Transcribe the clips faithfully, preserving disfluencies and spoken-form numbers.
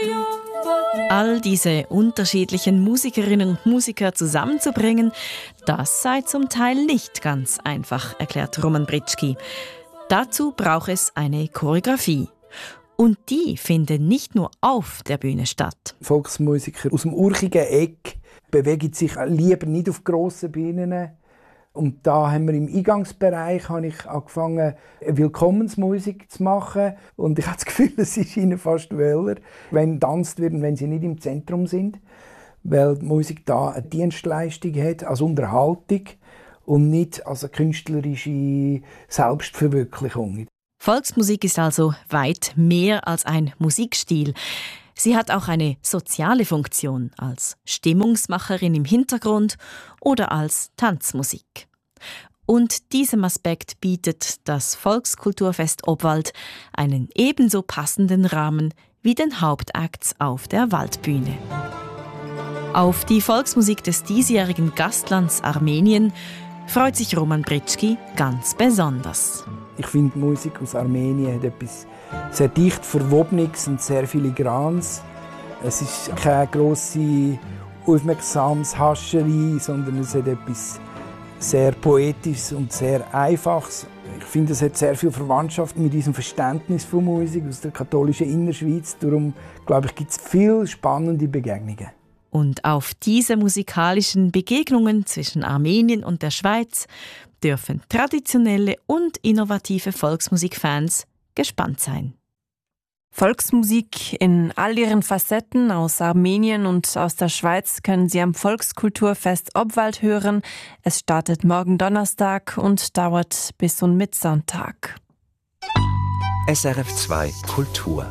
All diese unterschiedlichen Musikerinnen und Musiker zusammenzubringen, das sei zum Teil nicht ganz einfach, erklärt Roman Britschki. Dazu braucht es eine Choreografie. Und die finden nicht nur auf der Bühne statt. Volksmusiker aus dem urchigen Eck bewegen sich lieber nicht auf grossen Bühnen. Und da haben wir im Eingangsbereich habe ich angefangen, Willkommensmusik zu machen. Und ich habe das Gefühl, es ist ihnen fast wohler, wenn getanzt wird und wenn sie nicht im Zentrum sind. Weil die Musik da eine Dienstleistung hat, als Unterhaltung und nicht als eine künstlerische Selbstverwirklichung. Volksmusik ist also weit mehr als ein Musikstil. Sie hat auch eine soziale Funktion als Stimmungsmacherin im Hintergrund oder als Tanzmusik. Und diesem Aspekt bietet das Volkskulturfest Obwald einen ebenso passenden Rahmen wie den Hauptakts auf der Waldbühne. Auf die Volksmusik des diesjährigen Gastlands Armenien freut sich Roman Britschki ganz besonders. Ich finde, die Musik aus Armenien hat etwas sehr dicht Verwobenes und sehr filigranes. Es ist keine grosse, aufmerksames Hascherei, sondern es hat etwas sehr Poetisches und sehr Einfaches. Ich finde, es hat sehr viel Verwandtschaft mit diesem Verständnis von Musik aus der katholischen Innerschweiz. Darum, glaube ich, gibt es viele spannende Begegnungen. Und auf diese musikalischen Begegnungen zwischen Armenien und der Schweiz dürfen traditionelle und innovative Volksmusikfans gespannt sein. Volksmusik in all ihren Facetten aus Armenien und aus der Schweiz können Sie am Volkskulturfest Obwald hören. Es startet morgen Donnerstag und dauert bis zum Mitsonntag. S R F zwei Kultur.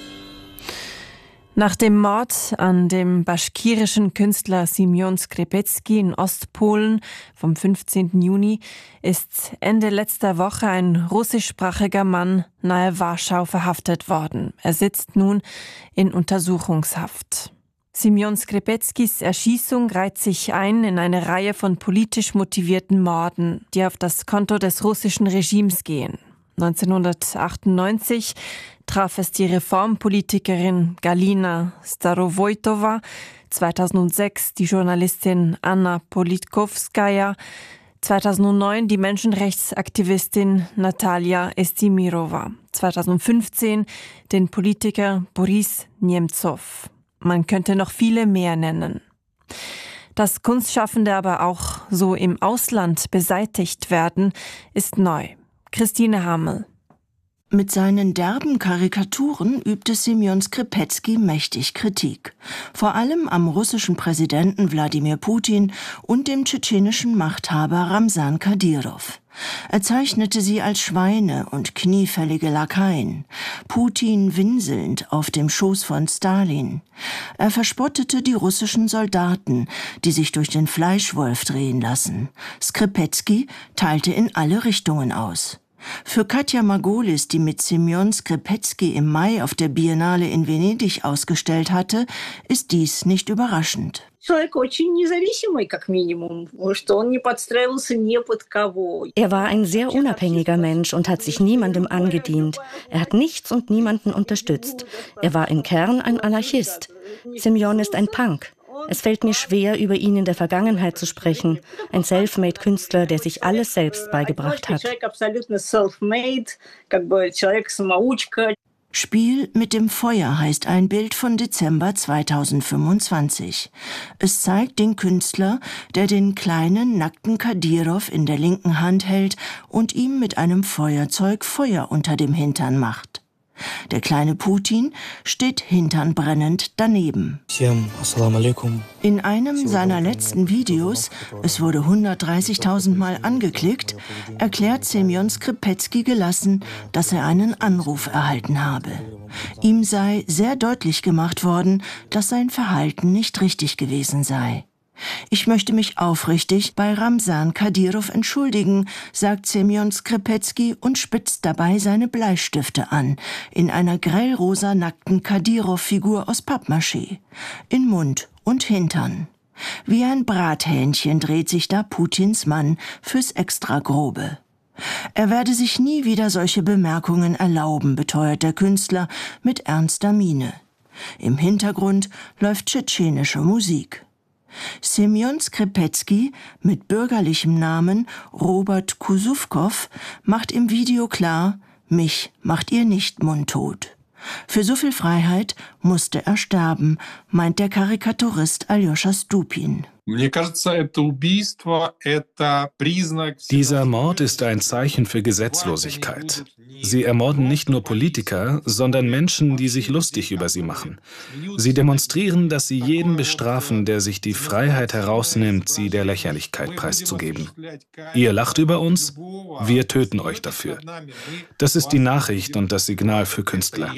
Nach dem Mord an dem baschkirischen Künstler Simeon Skrebetsky in Ostpolen vom fünfzehnten Juni ist Ende letzter Woche ein russischsprachiger Mann nahe Warschau verhaftet worden. Er sitzt nun in Untersuchungshaft. Simeon Skrebetskys Erschießung reiht sich ein in eine Reihe von politisch motivierten Morden, die auf das Konto des russischen Regimes gehen. neunzehnhundertachtundneunzig traf es die Reformpolitikerin Galina Starovoitova, zweitausendsechs die Journalistin Anna Politkovskaya, zweitausendneun die Menschenrechtsaktivistin Natalia Estimirova, zweitausendfünfzehn den Politiker Boris Nemtsov. Man könnte noch viele mehr nennen. Dass Kunstschaffende aber auch so im Ausland beseitigt werden, ist neu. Christine Hamel. Mit seinen derben Karikaturen übte Simeon Skrebetsky mächtig Kritik. Vor allem am russischen Präsidenten Wladimir Putin und dem tschetschenischen Machthaber Ramsan Kadyrov. Er zeichnete sie als Schweine und kniefällige Lakaien. Putin winselnd auf dem Schoß von Stalin. Er verspottete die russischen Soldaten, die sich durch den Fleischwolf drehen lassen. Skrebetsky teilte in alle Richtungen aus. Für Katja Margolis, die mit Simeon Skrebetsky im Mai auf der Biennale in Venedig ausgestellt hatte, ist dies nicht überraschend. Er war ein sehr unabhängiger Mensch und hat sich niemandem angedient. Er hat nichts und niemanden unterstützt. Er war im Kern ein Anarchist. Simeon ist ein Punk. Es fällt mir schwer, über ihn in der Vergangenheit zu sprechen. Ein Selfmade-Künstler, der sich alles selbst beigebracht hat. Spiel mit dem Feuer heißt ein Bild von Dezember zweitausendfünfundzwanzig. Es zeigt den Künstler, der den kleinen, nackten Kadyrov in der linken Hand hält und ihm mit einem Feuerzeug Feuer unter dem Hintern macht. Der kleine Putin steht hinternbrennend daneben. In einem seiner letzten Videos, es wurde hundertdreißigtausend Mal angeklickt, erklärt Simeon Skrebetsky gelassen, dass er einen Anruf erhalten habe. Ihm sei sehr deutlich gemacht worden, dass sein Verhalten nicht richtig gewesen sei. Ich möchte mich aufrichtig bei Ramsan Kadyrov entschuldigen, sagt Simeon Skrebetsky und spitzt dabei seine Bleistifte an, in einer grellrosa nackten Kadyrov-Figur aus Pappmaché, in Mund und Hintern. Wie ein Brathähnchen dreht sich da Putins Mann fürs Extragrobe. Er werde sich nie wieder solche Bemerkungen erlauben, beteuert der Künstler mit ernster Miene. Im Hintergrund läuft tschetschenische Musik. Semjon Skripetsky mit bürgerlichem Namen Robert Kusuvkov macht im Video klar, mich macht ihr nicht mundtot. Für so viel Freiheit musste er sterben, meint der Karikaturist Aljoscha Stupin. Dieser Mord ist ein Zeichen für Gesetzlosigkeit. Sie ermorden nicht nur Politiker, sondern Menschen, die sich lustig über sie machen. Sie demonstrieren, dass sie jeden bestrafen, der sich die Freiheit herausnimmt, sie der Lächerlichkeit preiszugeben. Ihr lacht über uns, wir töten euch dafür. Das ist die Nachricht und das Signal für Künstler.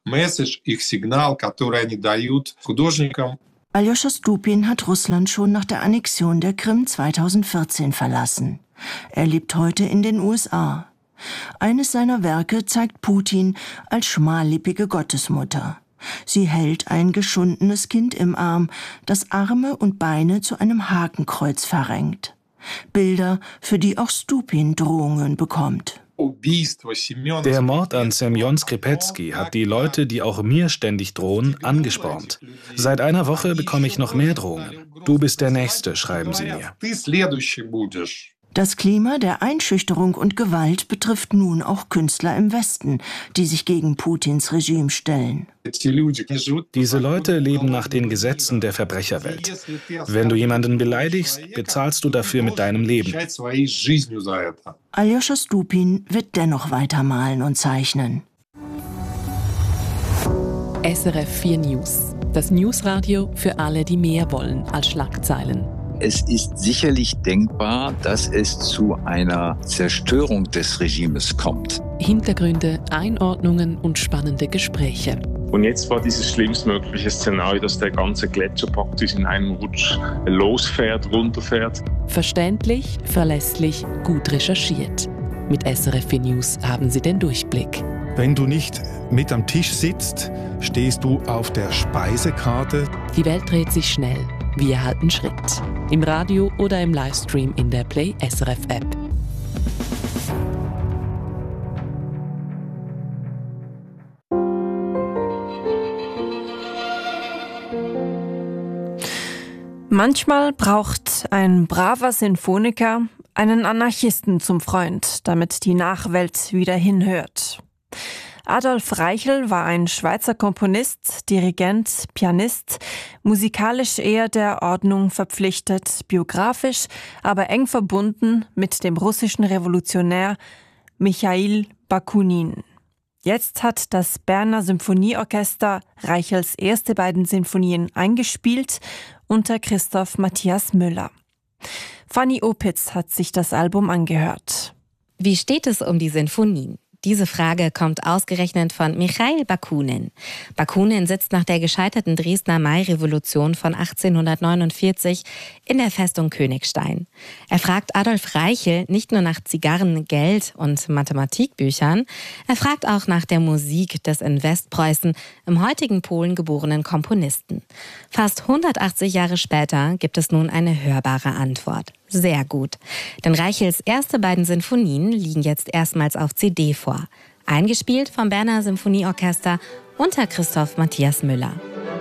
Aljoscha Stupin hat Russland schon nach der Annexion der Krim zweitausendvierzehn verlassen. Er lebt heute in den U S A. Eines seiner Werke zeigt Putin als schmallippige Gottesmutter. Sie hält ein geschundenes Kind im Arm, das Arme und Beine zu einem Hakenkreuz verrenkt. Bilder, für die auch Stupin Drohungen bekommt. Der Mord an Semjon Skripetsky hat die Leute, die auch mir ständig drohen, angespornt. Seit einer Woche bekomme ich noch mehr Drohungen. Du bist der Nächste, schreiben sie mir. Das Klima der Einschüchterung und Gewalt betrifft nun auch Künstler im Westen, die sich gegen Putins Regime stellen. Diese Leute leben nach den Gesetzen der Verbrecherwelt. Wenn du jemanden beleidigst, bezahlst du dafür mit deinem Leben. Aljoscha Stupin wird dennoch weitermalen und zeichnen. S R F vier News. Das Newsradio für alle, die mehr wollen als Schlagzeilen. Es ist sicherlich denkbar, dass es zu einer Zerstörung des Regimes kommt. Hintergründe, Einordnungen und spannende Gespräche. Und jetzt war dieses schlimmstmögliche Szenario, dass der ganze Gletscher praktisch in einem Rutsch losfährt, runterfährt. Verständlich, verlässlich, gut recherchiert. Mit S R F vier News haben Sie den Durchblick. Wenn du nicht mit am Tisch sitzt, stehst du auf der Speisekarte. Die Welt dreht sich schnell. Wir halten Schritt. Im Radio oder im Livestream in der Play S R F App. Manchmal braucht ein braver Sinfoniker einen Anarchisten zum Freund, damit die Nachwelt wieder hinhört. Adolf Reichel war ein Schweizer Komponist, Dirigent, Pianist, musikalisch eher der Ordnung verpflichtet, biografisch aber eng verbunden mit dem russischen Revolutionär Michail Bakunin. Jetzt hat das Berner Symphonieorchester Reichels erste beiden Sinfonien eingespielt unter Christoph Matthias Müller. Fanny Opitz hat sich das Album angehört. Wie steht es um die Sinfonien? Diese Frage kommt ausgerechnet von Michail Bakunin. Bakunin sitzt nach der gescheiterten Dresdner Mai-Revolution von achtzehnhundertneunundvierzig in der Festung Königstein. Er fragt Adolf Reichel nicht nur nach Zigarren, Geld und Mathematikbüchern, er fragt auch nach der Musik des in Westpreußen im heutigen Polen geborenen Komponisten. Fast hundertachtzig Jahre später gibt es nun eine hörbare Antwort. Sehr gut. Denn Reichels erste beiden Sinfonien liegen jetzt erstmals auf C D vor. Eingespielt vom Berner Symphonieorchester unter Christoph Matthias Müller.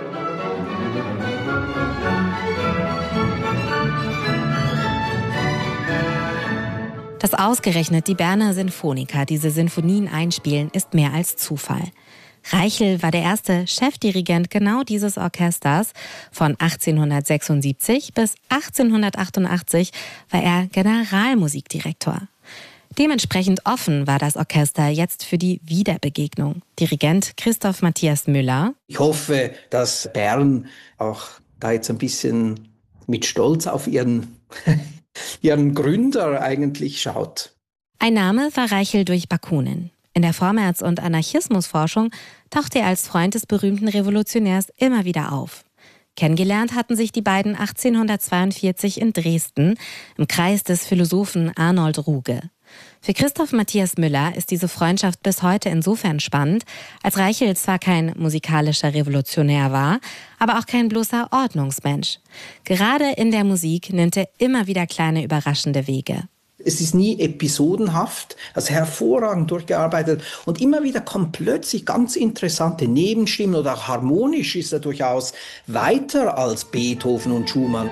Dass ausgerechnet die Berner Sinfoniker diese Sinfonien einspielen, ist mehr als Zufall. Reichel war der erste Chefdirigent genau dieses Orchesters. Von achtzehnhundertsechsundsiebzig bis achtzehnhundertachtundachtzig war er Generalmusikdirektor. Dementsprechend offen war das Orchester jetzt für die Wiederbegegnung. Dirigent Christoph Matthias Müller. Ich hoffe, dass Bern auch da jetzt ein bisschen mit Stolz auf ihren, ihren Gründer eigentlich schaut. Ein Name war Reichel durch Bakunin. In der Vormärz- und Anarchismusforschung tauchte er als Freund des berühmten Revolutionärs immer wieder auf. Kennengelernt hatten sich die beiden achtzehnhundertzweiundvierzig in Dresden im Kreis des Philosophen Arnold Ruge. Für Christoph Matthias Müller ist diese Freundschaft bis heute insofern spannend, als Reichel zwar kein musikalischer Revolutionär war, aber auch kein bloßer Ordnungsmensch. Gerade in der Musik nimmt er immer wieder kleine überraschende Wege. Es ist nie episodenhaft, also hervorragend durchgearbeitet. Und immer wieder kommen plötzlich ganz interessante Nebenstimmen oder auch harmonisch ist er durchaus weiter als Beethoven und Schumann.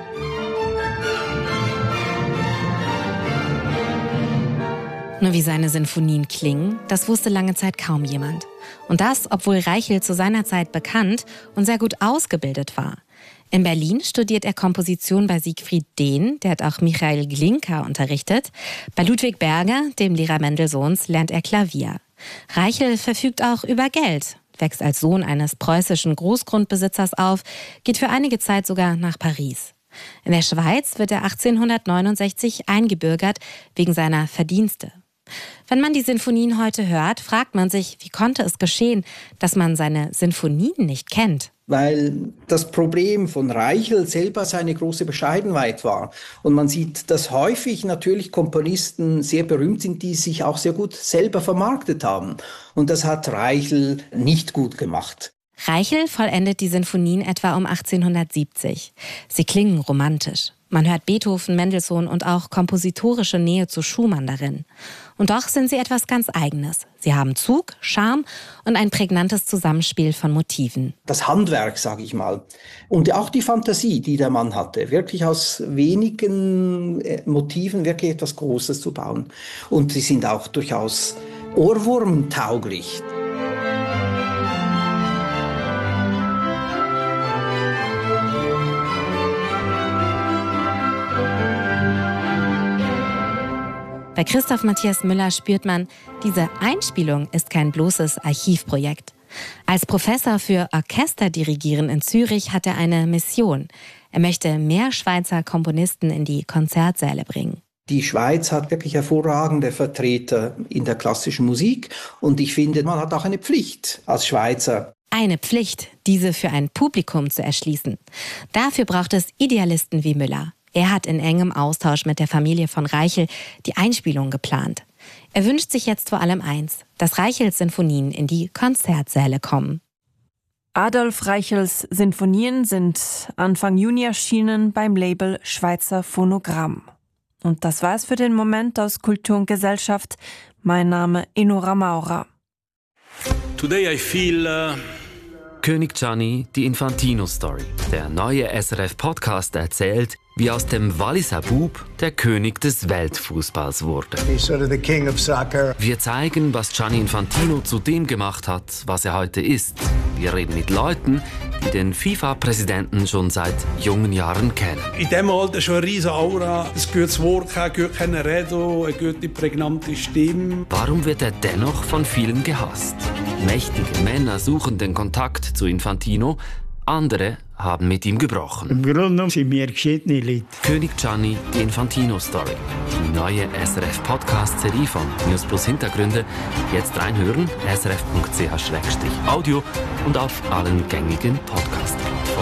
Nur wie seine Sinfonien klingen, das wusste lange Zeit kaum jemand. Und das, obwohl Reichel zu seiner Zeit bekannt und sehr gut ausgebildet war. In Berlin studiert er Komposition bei Siegfried Dehn, der hat auch Michael Glinka unterrichtet. Bei Ludwig Berger, dem Lehrer Mendelssohns, lernt er Klavier. Reichel verfügt auch über Geld, wächst als Sohn eines preußischen Großgrundbesitzers auf, geht für einige Zeit sogar nach Paris. In der Schweiz wird er achtzehnhundertneunundsechzig eingebürgert wegen seiner Verdienste. Wenn man die Sinfonien heute hört, fragt man sich, wie konnte es geschehen, dass man seine Sinfonien nicht kennt? Weil das Problem von Reichel selber seine große Bescheidenheit war. Und man sieht, dass häufig natürlich Komponisten sehr berühmt sind, die sich auch sehr gut selber vermarktet haben. Und das hat Reichel nicht gut gemacht. Reichel vollendet die Sinfonien etwa um achtzehnhundertsiebzig. Sie klingen romantisch. Man hört Beethoven, Mendelssohn und auch kompositorische Nähe zu Schumann darin. Und doch sind sie etwas ganz Eigenes. Sie haben Zug, Charme und ein prägnantes Zusammenspiel von Motiven. Das Handwerk, sage ich mal. Und auch die Fantasie, die der Mann hatte, wirklich aus wenigen Motiven wirklich etwas Großes zu bauen. Und sie sind auch durchaus ohrwurmtauglich. Bei Christoph Matthias Müller spürt man, diese Einspielung ist kein bloßes Archivprojekt. Als Professor für Orchesterdirigieren in Zürich hat er eine Mission. Er möchte mehr Schweizer Komponisten in die Konzertsäle bringen. Die Schweiz hat wirklich hervorragende Vertreter in der klassischen Musik und ich finde, man hat auch eine Pflicht als Schweizer. Eine Pflicht, diese für ein Publikum zu erschließen. Dafür braucht es Idealisten wie Müller. Er hat in engem Austausch mit der Familie von Reichel die Einspielung geplant. Er wünscht sich jetzt vor allem eins, dass Reichels Sinfonien in die Konzertsäle kommen. Adolf Reichels Sinfonien sind Anfang Juni erschienen beim Label Schweizer Phonogramm. Und das war es für den Moment aus Kultur und Gesellschaft. Mein Name Enora Maurer. Today I feel uh König Gianni, die Infantino-Story. Der neue S R F-Podcast erzählt, wie aus dem Walliser Bub der König des Weltfußballs wurde. He's sort of the king of soccer. Wir zeigen, was Gianni Infantino zu dem gemacht hat, was er heute ist. Wir reden mit Leuten, die den FIFA-Präsidenten schon seit jungen Jahren kennen. In diesem Alter schon eine riesige Aura, ein gutes Wort, ein gutes Reden, eine gute, prägnante Stimme. Warum wird er dennoch von vielen gehasst? Mächtige Männer suchen den Kontakt zu Infantino, andere haben mit ihm gebrochen. Im Grunde genommen sind wir geschiedene Leute. König Gianni, die Infantino-Story. Die neue S R F-Podcast-Serie von News Plus Hintergründe. Jetzt reinhören, s r f punkt c h slash audio und auf allen gängigen Podcast-Plattformen.